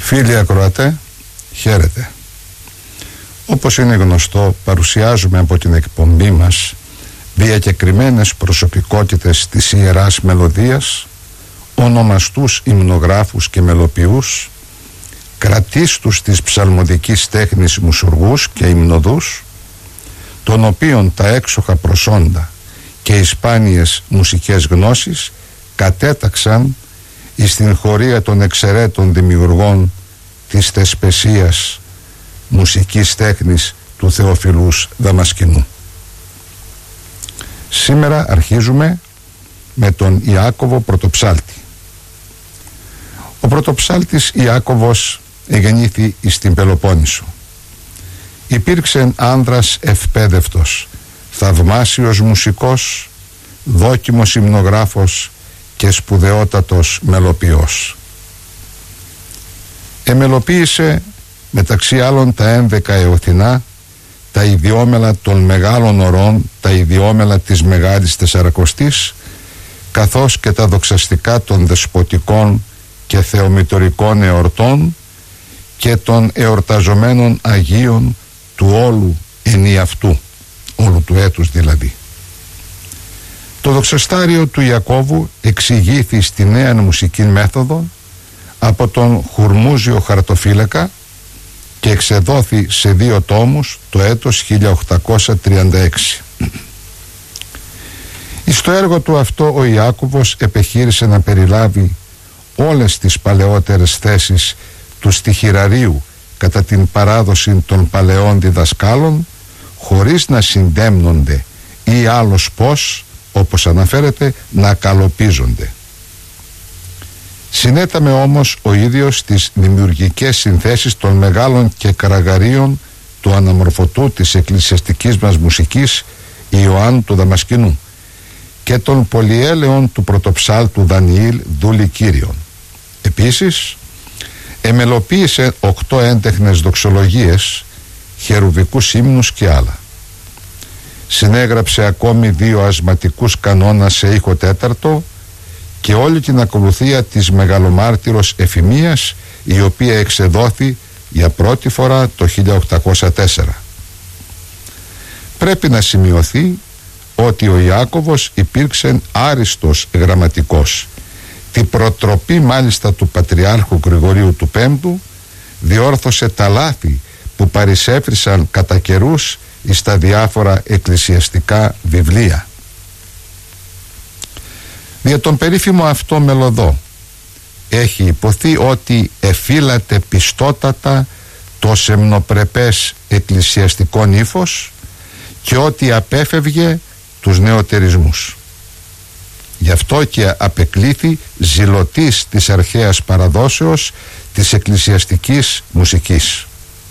Φίλοι ακροατέ, χαίρετε. Όπως είναι γνωστό, παρουσιάζουμε από την εκπομπή μας διακεκριμένες προσωπικότητες της Ιεράς Μελωδίας, ονομαστούς υμνογράφους και μελοποιούς, κρατίστους της ψαλμοδικής τέχνης μουσουργούς και υμνοδούς, των οποίων τα έξοχα προσόντα και οι σπάνιες μουσικές γνώσεις κατέταξαν εις την χωρία των εξαιρέτων δημιουργών της θεσπεσίας μουσικής τέχνης του Θεοφιλούς Δαμασκηνού. Σήμερα αρχίζουμε με τον Ιάκωβο Πρωτοψάλτη. Ο πρωτοψάλτης Ιάκωβος εγεννήθη εις την Πελοπόννησο. Υπήρξε άνδρας ευπαίδευτος, θαυμάσιος μουσικός, δόκιμος υμνογράφος και σπουδαιότατος μελοποιός. Εμελοποίησε μεταξύ άλλων τα 11 εωθινά, τα ιδιόμελα των μεγάλων ωρών, τα ιδιόμελα της Μεγάλης Τεσσαρακοστής, καθώς και τα δοξαστικά των δεσποτικών και θεομητορικών εορτών και των εορταζομένων Αγίων του όλου ενιαυτού, όλου του έτους δηλαδή. Το δοξαστάριο του Ιακώβου εξηγήθη στη νέα μουσική μέθοδο από τον Χουρμούζιο Χαρτοφύλακα και εξεδόθη σε 2 τόμους το έτος 1836. Στο έργο του αυτό ο Ιάκωβος επεχείρησε να περιλάβει όλες τις παλαιότερες θέσεις του στιχηραρίου κατά την παράδοση των παλαιών διδασκάλων, χωρίς να συντέμνονται ή άλλος πως, όπως αναφέρεται, να καλοπίζονται. Συνέταμε όμως ο ίδιος τις δημιουργικές συνθέσεις των μεγάλων και καραγαρίων του αναμορφωτού της εκκλησιαστικής μας μουσικής Ιωάννου του Δαμασκηνού και των πολυέλεων του πρωτοψάλτου Δανιήλ Δούλη Κύριον. Επίσης εμελοποίησε 8 έντεχνες δοξολογίες, χερουβικούς ύμνους και άλλα. Συνέγραψε ακόμη 2 ασματικούς κανόνας σε ήχο τέταρτο και όλη την ακολουθία της Μεγαλομάρτυρος Εφημίας, η οποία εξεδόθη για πρώτη φορά το 1804. Πρέπει να σημειωθεί ότι ο Ιάκωβος υπήρξε άριστος γραμματικός. Την προτροπή μάλιστα του Πατριάρχου Γρηγορίου του Πέμπτου διόρθωσε τα λάθη που παρισέφρισαν κατά καιρούς στα διάφορα εκκλησιαστικά βιβλία. Δια τον περίφημο αυτό μελωδό έχει υποθεί ότι εφύλατε πιστότατα το σεμνοπρεπές εκκλησιαστικό ύφος και ότι απέφευγε τους νεωτερισμούς. Γι' αυτό και απεκλήθη ζηλωτής της αρχαίας παραδόσεως της εκκλησιαστικής μουσικής.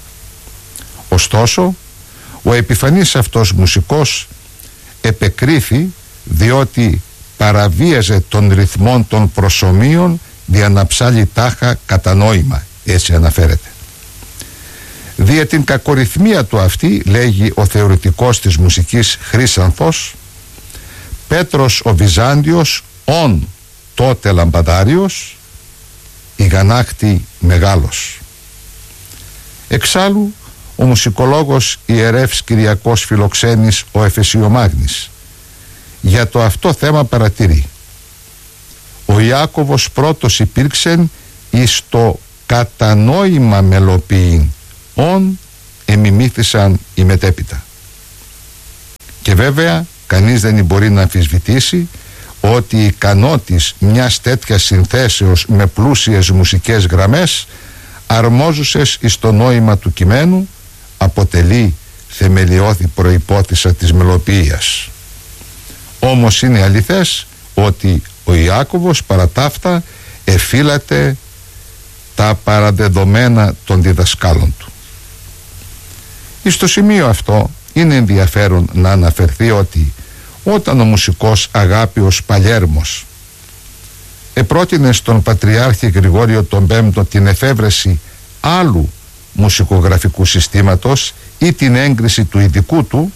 Ωστόσο, ο επιφανής αυτός μουσικός επεκρίθη διότι παραβίαζε των ρυθμών των προσομείων δια να ψάλει τάχα κατά νόημα, έτσι αναφέρεται. Δια την κακορυθμία του αυτή, λέγει ο θεωρητικός της μουσικής Χρύσανθος, Πέτρος ο Βυζάντιος, ον τότε λαμπαδάριος, ηγανάκτη μεγάλος. Εξάλλου, ο μουσικολόγος ιερεύς Κυριακός Φιλοξένης ο Εφεσιομάγνης για το αυτό θέμα παρατηρεί: ο Ιάκωβος πρώτος υπήρξεν εις το κατανόημα μελοποιήν, ον εμιμήθησαν οι μετέπειτα. Και βέβαια κανείς δεν μπορεί να αμφισβητήσει ότι η ικανότης μιας τέτοιας συνθέσεως με πλούσιες μουσικές γραμμές, αρμόζουσες εις το νόημα του κειμένου, αποτελεί θεμελιώδη προϋπόθεση της μελοποιίας. Όμως είναι αληθές ότι ο Ιάκωβος παρά ταύτα εφύλατε τα παραδεδομένα των διδασκάλων του. Εις το σημείο αυτό είναι ενδιαφέρον να αναφερθεί ότι όταν ο μουσικός Αγάπιος Παλιέρμος επρότεινε στον Πατριάρχη Γρηγόριο τον Πέμπτο την εφεύρεση άλλου μουσικογραφικού συστήματος ή την έγκριση του ειδικού του,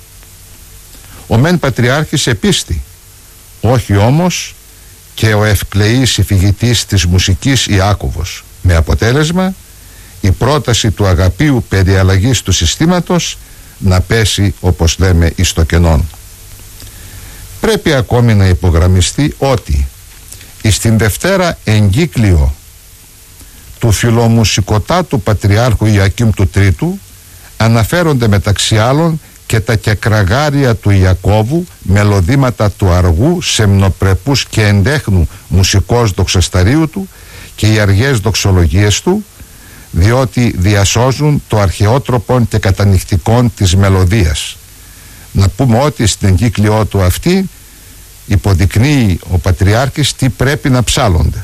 ο μεν Πατριάρχης επίστη, όχι όμως και ο ευκλεής υφηγητής της μουσικής Ιάκωβος, με αποτέλεσμα η πρόταση του Αγαπίου περί αλλαγής του συστήματος να πέσει, όπως λέμε, εις το κενόν. Πρέπει ακόμη να υπογραμμιστεί ότι στην Δευτέρα εγκύκλιο του φιλομουσικοτάτου Πατριάρχου Ιακήμ του Τρίτου αναφέρονται μεταξύ άλλων και τα κεκραγάρια του Ιακώβου, μελωδήματα του αργού, σεμνοπρεπούς και εντέχνου μουσικός δοξασταρίου του και οι αργές δοξολογίες του, διότι διασώζουν το αρχαιότροπον και κατανυχτικόν της μελωδίας. Να πούμε ότι στην εγκύκλιό του αυτή υποδεικνύει ο Πατριάρχης τι πρέπει να ψάλλονται.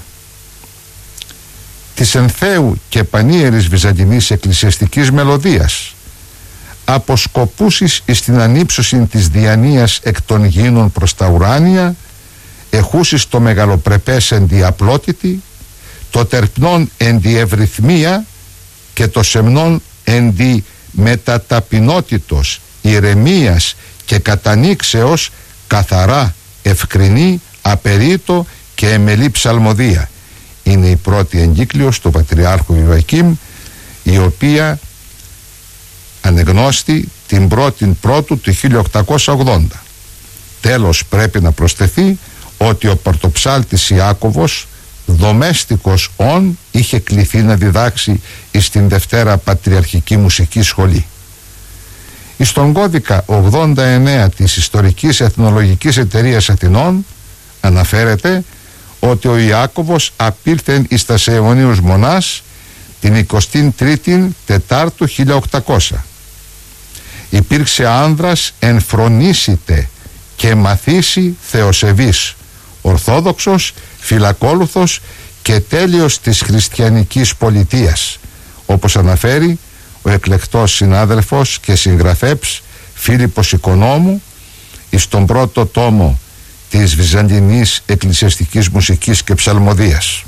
Της ενθέου και πανίερης βυζαντινής εκκλησιαστικής μελωδίας, αποσκοπούσεις εις την ανύψωση της διανοίας εκ των γήνων προς τα ουράνια, εχούσεις το μεγαλοπρεπές εν τη απλότητη, το τερπνόν εν τη ευρυθμία και το σεμνόν εν τη μεταταπεινότητος, ηρεμίας και κατανήξεως, καθαρά, ευκρινή, απερίτω και εμελή ψαλμοδία. Είναι η πρώτη εγκύκλιος του Πατριάρχου Ιωακήμ, η οποία ανεγνώστη την πρώτου του 1880. Τέλος, πρέπει να προσθεθεί ότι ο πρωτοψάλτης Ιάκωβος, δομέστικος ον, είχε κληθεί να διδάξει στην Δευτέρα Πατριαρχική Μουσική Σχολή. Στον κώδικα 89 της Ιστορικής Εθνολογικής Εταιρείας Αθηνών αναφέρεται ότι ο Ιάκωβος απήλθεν εις τας αιωνίους μονάς την 23η Τετάρτου 1800. Υπήρξε άνδρας εν φρονήσιτε και μαθήσει θεοσεβής, ορθόδοξος, φιλακόλουθος και τέλειος της χριστιανικής πολιτείας, όπως αναφέρει ο εκλεκτός συνάδελφος και συγγραφέας Φίλιππος Οικονόμου εις τον πρώτο τόμο της Βυζαντινής Εκκλησιαστικής Μουσικής και Ψαλμοδίας.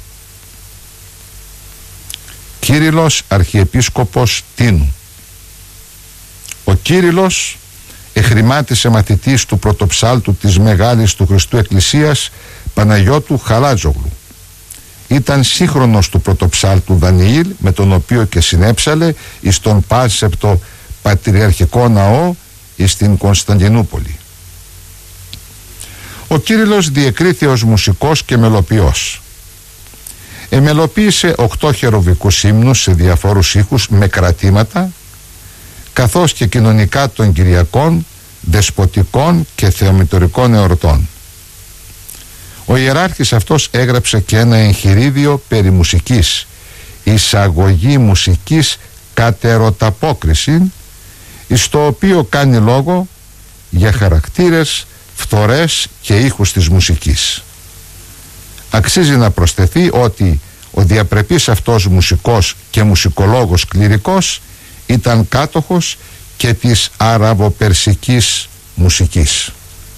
Κύριλλος Αρχιεπίσκοπος Τίνου. Ο Κύριλλος εχρημάτισε μαθητής του πρωτοψάλτου της Μεγάλης του Χριστού Εκκλησίας Παναγιώτου Χαλάτζογλου. Ήταν σύγχρονος του πρωτοψάλτου Δανιήλ, με τον οποίο και συνέψαλε εις τον πάσεπτο Πατριαρχικό Ναό εις την Κωνσταντινούπολη. Ο Κύριλλος διεκρίθη ως μουσικός και μελοποιός. Εμελοποίησε 8 χεροβικούς ύμνους σε διαφόρους ήχους με κρατήματα, καθώς και κοινωνικά των Κυριακών, δεσποτικών και θεομητορικών εορτών. Ο ιεράρχης αυτός έγραψε και ένα εγχειρίδιο περί μουσικής, εισαγωγή μουσικής κατερωταπόκριση, στο οποίο κάνει λόγο για χαρακτήρες, φθορές και ήχους της μουσικής. Αξίζει να προσθεθεί ότι ο διαπρεπής αυτός μουσικός και μουσικολόγος κληρικός ήταν κάτοχος και της αραβοπερσικής μουσικής.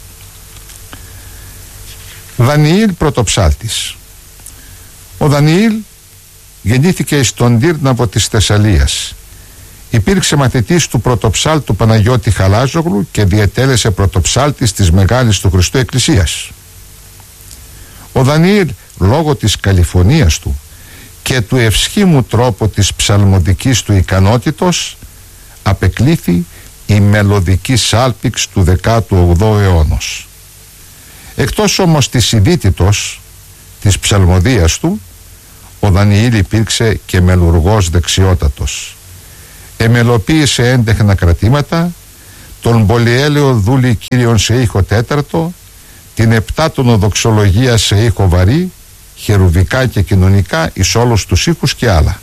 Δανιήλ πρωτοψάλτης. Ο Δανιήλ γεννήθηκε στον Τύρναβο της Θεσσαλίας. Υπήρξε μαθητής του πρωτοψάλτου Παναγιώτη Χαλάζογλου και διετέλεσε πρωτοψάλτης της Μεγάλης του Χριστού Εκκλησίας. Ο Δανιήλ, λόγω της καλυφωνίας του και του ευσχήμου τρόπου της ψαλμοδικής του ικανότητος, απεκλήθη η μελωδική σάλπιξ του 18ου αιώνος. Εκτός όμως της ειδίτητος της ψαλμοδίας του, ο Δανιήλ υπήρξε και μελουργός δεξιότατος. Εμελοποίησε έντεχνα κρατήματα, τον πολυέλαιο δούλη Κύριον σε ήχο τέταρτο, την επτάτονο δοξολογία σε ήχο βαρύ, χερουβικά και κοινωνικά εις όλους τους ήχους και άλλα.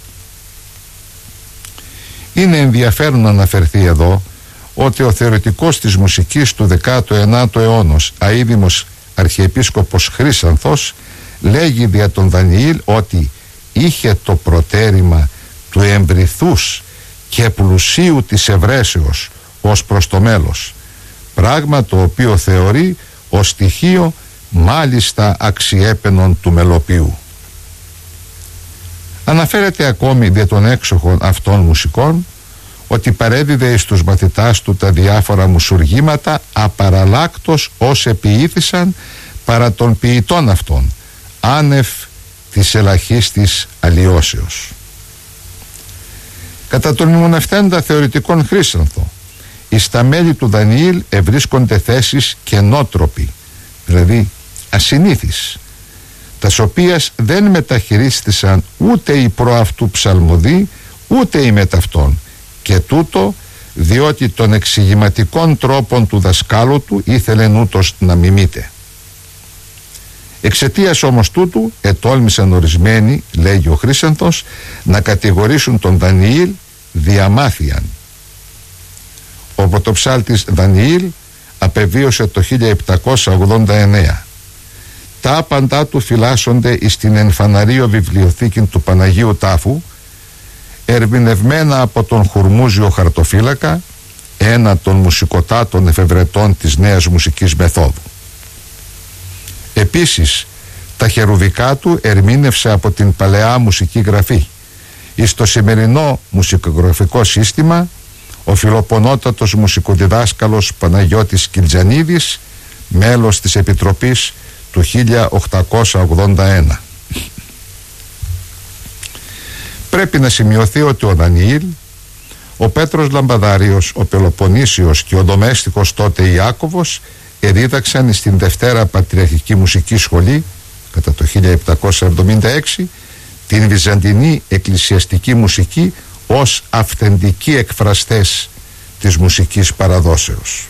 Είναι ενδιαφέρον να αναφερθεί εδώ ότι ο θεωρητικός της μουσικής του 19ου αιώνος αείδημος Αρχιεπίσκοπος Χρύσανθος λέγει δια τον Δανιήλ ότι είχε το προτέρημα του εμπριθούς και πλουσίου της ευρέσεως ως προς το μέλος, πράγμα το οποίο θεωρεί ως στοιχείο μάλιστα αξιέπαινον του μελοποιού. Αναφέρεται ακόμη δια των έξοχων αυτών μουσικών ότι παρέδιδε εις τους μαθητάς του τα διάφορα μουσουργήματα απαραλλάκτος ως επιήθησαν παρά των ποιητών αυτών, άνευ της ελαχίστης αλλοιώσεως. Κατά τον μνημονευτέντα θεωρητικών Χρήσανθο, εις τα μέλη του Δανιήλ ευρίσκονται θέσεις κενότροποι, δηλαδή ασυνήθεις, τας οποίας δεν μεταχειρίστησαν ούτε οι προαυτού ψαλμοδοί ούτε οι μεταυτών, και τούτο διότι των εξηγηματικών τρόπων του δασκάλου του ήθελεν ούτως να μιμείται. Εξαιτίας όμως τούτου ετόλμησαν ορισμένοι, λέγει ο Χρήσανθος, να κατηγορήσουν τον Δανιήλ διαμάθιαν. Ο πρωτοψάλτης Δανιήλ απεβίωσε το 1789. Τα άπαντά του φυλάσσονται εις την εμφαναρίο βιβλιοθήκη του Παναγίου Τάφου, ερμηνευμένα από τον Χουρμούζιο Χαρτοφύλακα, ένα των μουσικοτάτων εφευρετών της νέας μουσικής μεθόδου. Επίσης, τα χερουβικά του ερμήνευσε από την παλαιά μουσική γραφή. Εις το σημερινό μουσικογραφικό σύστημα, ο φιλοπονότατος μουσικοδιδάσκαλος Παναγιώτης Κιλτζανίδης, μέλος της Επιτροπής του 1881. Πρέπει να σημειωθεί ότι ο Δανιήλ, ο Πέτρος Λαμπαδάριος, ο Πελοποννήσιος και ο ντομέστικος τότε Ιάκωβος εδίδαξαν στην Δευτέρα Πατριαρχική Μουσική Σχολή κατά το 1776 την βυζαντινή εκκλησιαστική μουσική ως αυθεντικοί εκφραστές της μουσικής παραδόσεως.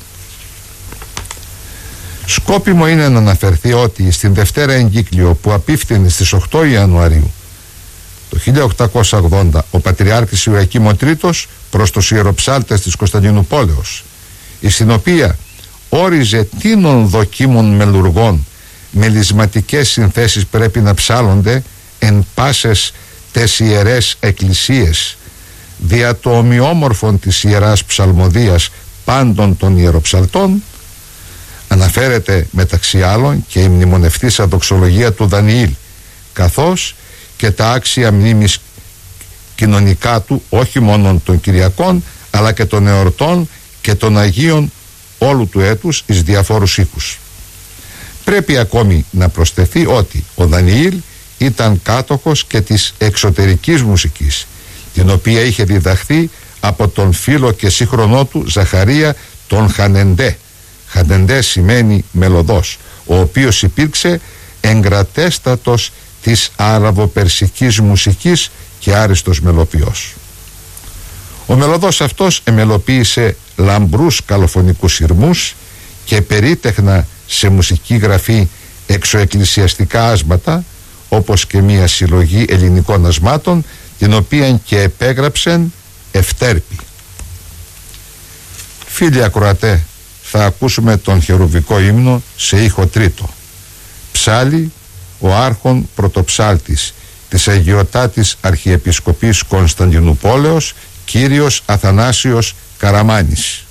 Σκόπιμο είναι να αναφερθεί ότι στην Δευτέρα Εγκύκλιο που απίφθηνε στις 8 Ιανουαρίου το 1880 ο Πατριάρχης Ιωακήμ Τρίτος προς τους ιεροψάλτες της Κωνσταντινουπόλεως, στην οποία όριζε τίνων δοκίμων μελουργών μελισματικές συνθέσεις πρέπει να ψάλλονται εν πάσες τες ιερές εκκλησίες, δια το ομοιόμορφον της ιεράς ψαλμοδίας πάντων των ιεροψαλτών, αναφέρεται μεταξύ άλλων και η μνημονευτήσα δοξολογία του Δανιήλ, καθώς και τα άξια μνήμης κοινωνικά του, όχι μόνο των Κυριακών αλλά και των εορτών και των Αγίων όλου του έτους εις διαφόρους οίκους. Πρέπει ακόμη να προσθεθεί ότι ο Δανιήλ ήταν κάτοχος και της εξωτερικής μουσικής, την οποία είχε διδαχθεί από τον φίλο και σύγχρονό του Ζαχαρία τον Χανεντέ. Χανεντέ σημαίνει μελωδός, ο οποίος υπήρξε εγκρατέστατος της αραβοπερσικής μουσικής και άριστος μελοποιός. Ο μελωδός αυτός εμελοποίησε λαμπρούς καλοφωνικούς ηρμούς και περίτεχνα σε μουσική γραφή εξωεκκλησιαστικά άσματα, όπως και μια συλλογή ελληνικών ασμάτων, την οποία και επέγραψεν ευτέρπη. Φίλοι ακροατέ, θα ακούσουμε τον χερουβικό ύμνο σε ήχο τρίτο. Ψάλλει ο άρχον πρωτοψάλτης της Αγιωτάτης Αρχιεπισκοπής Κωνσταντινουπόλεως, Κύριος Αθανάσιος Καραμάνης.